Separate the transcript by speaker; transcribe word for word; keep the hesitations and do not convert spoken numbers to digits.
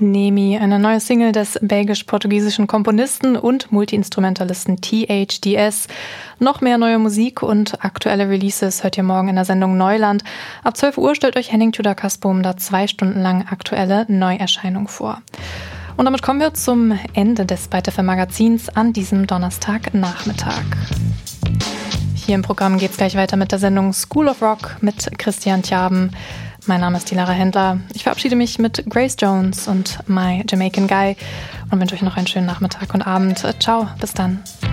Speaker 1: Nemi, eine neue Single des belgisch-portugiesischen Komponisten und Multiinstrumentalisten T H D S. Noch mehr neue Musik und aktuelle Releases hört ihr morgen in der Sendung Neuland. Ab zwölf Uhr stellt euch Henning Tudor-Kasbohm da zwei Stunden lang aktuelle Neuerscheinungen vor. Und damit kommen wir zum Ende des Byte F M Magazins an diesem Donnerstagnachmittag. Hier im Programm geht es gleich weiter mit der Sendung School of Rock mit Christian Tjaben. Mein Name ist die Lara Händler. Ich verabschiede mich mit Grace Jones und My Jamaican Guy und wünsche euch noch einen schönen Nachmittag und Abend. Ciao, bis dann.